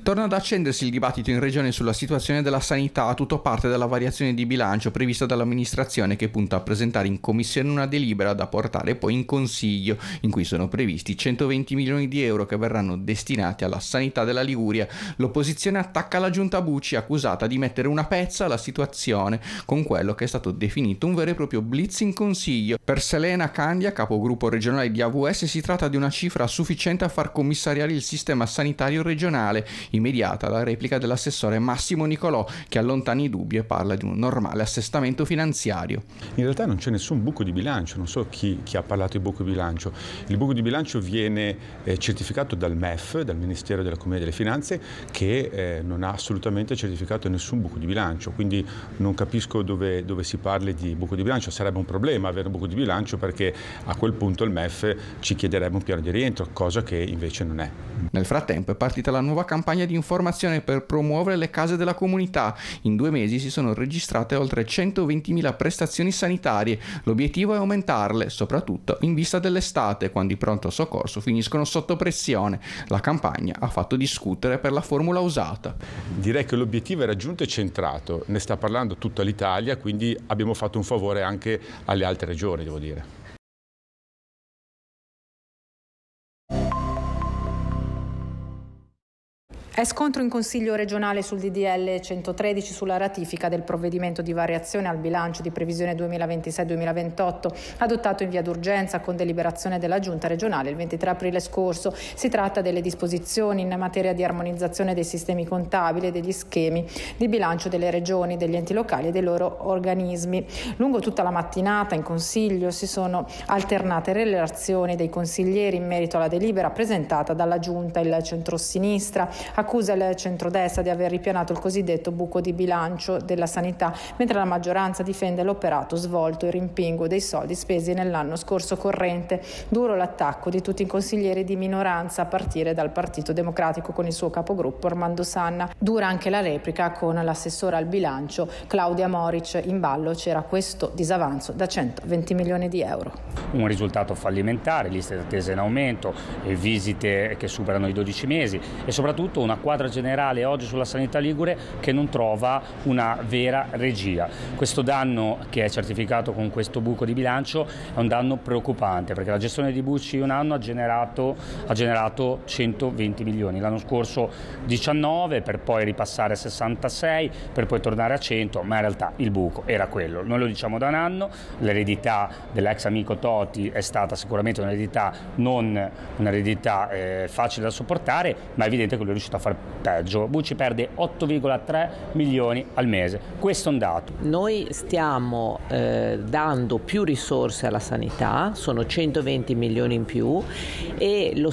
Torna ad accendersi il dibattito in regione sulla situazione della sanità, tutto parte dalla variazione di bilancio prevista dall'amministrazione che punta a presentare in commissione una delibera da portare poi in consiglio, in cui sono previsti 120 milioni di euro che verranno destinati alla sanità della Liguria. L'opposizione attacca la giunta Bucci, accusata di mettere una pezza alla situazione con quello che è stato definito un vero e proprio blitz in consiglio. Per Selena Candia, capogruppo regionale di AVS, si tratta di una cifra sufficiente a far commissariare il sistema sanitario regionale. Immediata la replica dell'assessore Massimo Nicolò, che allontana i dubbi e parla di un normale assestamento finanziario. In realtà non c'è nessun buco di bilancio, non so chi ha parlato di buco di bilancio. Il buco di bilancio viene certificato dal MEF, dal Ministero dell'Economia e delle Finanze, che non ha assolutamente certificato nessun buco di bilancio, quindi non capisco dove si parli di buco di bilancio. Sarebbe un problema avere un buco di bilancio, perché a quel punto il MEF ci chiederebbe un piano di rientro, cosa che invece non è. Nel frattempo è partita la nuova campagna di informazione per promuovere le case della comunità. In 2 mesi si sono registrate oltre 120.000 prestazioni sanitarie. L'obiettivo è aumentarle, soprattutto in vista dell'estate, quando i pronto soccorso finiscono sotto pressione. La campagna ha fatto discutere per la formula usata. Direi che l'obiettivo è raggiunto e centrato, ne sta parlando tutta l'Italia, quindi abbiamo fatto un favore anche alle altre regioni, devo dire. È scontro in Consiglio regionale sul DDL 113 sulla ratifica del provvedimento di variazione al bilancio di previsione 2026-2028 adottato in via d'urgenza con deliberazione della Giunta regionale il 23 aprile scorso. Si tratta delle disposizioni in materia di armonizzazione dei sistemi contabili e degli schemi di bilancio delle regioni, degli enti locali e dei loro organismi. Lungo tutta la mattinata in Consiglio si sono alternate relazioni dei consiglieri in merito alla delibera presentata dalla Giunta. Il centrosinistra accusa il centrodestra di aver ripianato il cosiddetto buco di bilancio della sanità, mentre la maggioranza difende l'operato svolto e il rimpinguo dei soldi spesi nell'anno scorso corrente. Duro l'attacco di tutti i consiglieri di minoranza, a partire dal Partito Democratico con il suo capogruppo Armando Sanna. Dura anche la replica con l'assessora al bilancio Claudia Moric. In ballo c'era questo disavanzo da 120 milioni di euro. Un risultato fallimentare, liste d'attesa in aumento, visite che superano i 12 mesi e soprattutto una quadra generale oggi sulla sanità ligure che non trova una vera regia. Questo danno che è certificato con questo buco di bilancio è un danno preoccupante, perché la gestione di Bucci un anno ha generato 120 milioni, l'anno scorso 19 per poi ripassare a 66 per poi tornare a 100, ma in realtà il buco era quello. Noi lo diciamo da un anno, l'eredità dell'ex amico Toti è stata sicuramente un'eredità non un'eredità facile da sopportare, ma è evidente che lui è riuscito a fare peggio. Bucci perde 8,3 milioni al mese, questo è un dato. Noi stiamo dando più risorse alla sanità, sono 120 milioni in più, e lo